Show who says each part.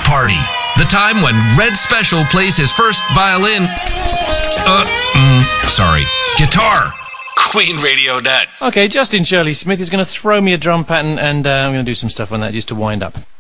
Speaker 1: Party. The time when Red Special plays his first violin... guitar. QueenRadio.net.
Speaker 2: Okay, Justin Shirley Smith is going to throw me a drum pattern, and I'm going to do some stuff on that just to wind up.